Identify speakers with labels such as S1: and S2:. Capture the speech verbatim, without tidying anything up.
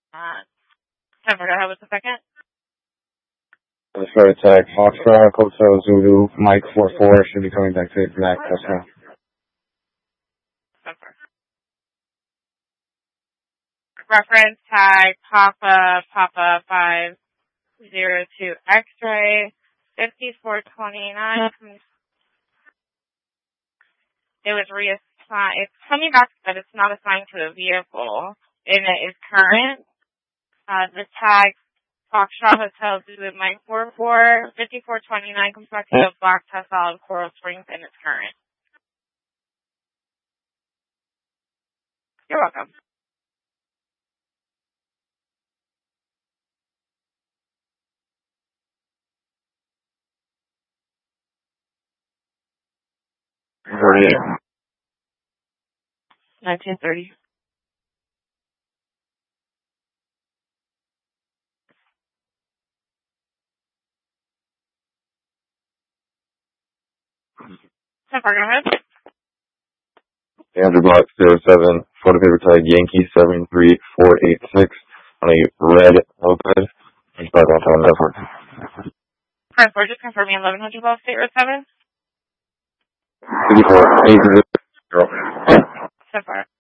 S1: Uh, September, go ahead with the second.
S2: The third tag, Foxtrot, Hotel Zulu, Mike four four should be coming back to Mac Tesla.
S1: Reference tag, Papa, Papa five zero two X-ray, fifty-four twenty-nine. It was reassigned. It's coming back, but it's not assigned to a vehicle, and it is current. Uh, the tag, Foxtrot Hotel Zulu Mike four four, fifty-four twenty-nine comes back to the Black Tesla of Coral Springs, and it's current. You're welcome.
S2: thirty-eight.
S1: nineteen thirty. So far, go ahead.
S2: Andrew Block zero seven, photo paper tag Yankee seven three four eight six on a red moped. It's back off on network.
S1: Press four, just confirming eleven hundred Wall State Road seven.
S2: fifty-four eight zero.
S1: So far.